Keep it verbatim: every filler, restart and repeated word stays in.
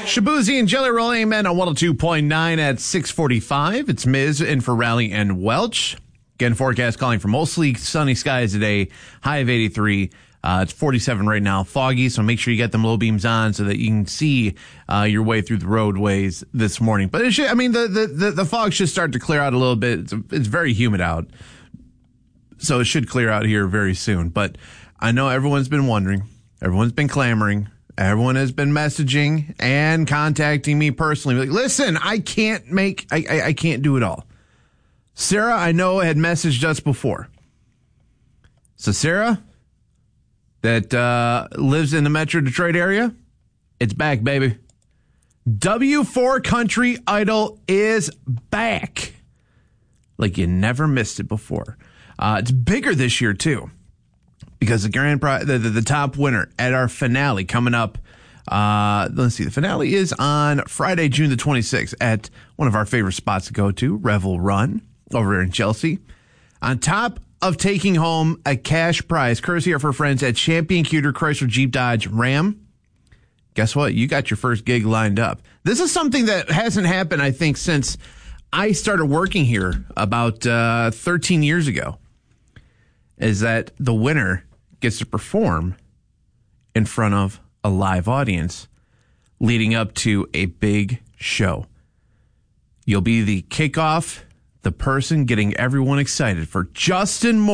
Shabuzi and Jelly Roll Amen on one oh two point nine at six forty-five. It's Miz in for Rally and Welch. Again, forecast calling for mostly sunny skies today. High of eighty-three. Uh, it's forty-seven right now. Foggy, so make sure you get them low beams on so that you can see uh, your way through the roadways this morning. But it should, I mean, the, the, the, the fog should start to clear out a little bit. It's, it's very humid out, so it should clear out here very soon. But I know everyone's been wondering. Everyone's been clamoring. Everyone has been messaging and contacting me personally. Like, listen, I can't make, I, I, I can't do it all. Sarah, I know, had messaged us before. So Sarah, that uh, lives in the Metro Detroit area, it's back, baby. W four Country Idol is back. Like you never missed it before. Uh, it's bigger this year, too. Because the grand prize, the, the, the top winner at our finale coming up, uh, let's see, the finale is on Friday, June the twenty-sixth at one of our favorite spots to go to, Revel Run, over here in Chelsea. On top of taking home a cash prize, courtesy of our friends at Champion Cuter Chrysler Jeep Dodge Ram, guess what? You got your first gig lined up. This is something that hasn't happened, I think, since I started working here about uh, thirteen years ago, is that the winner gets to perform in front of a live audience leading up to a big show. You'll be the kickoff, the person getting everyone excited for Justin Moore.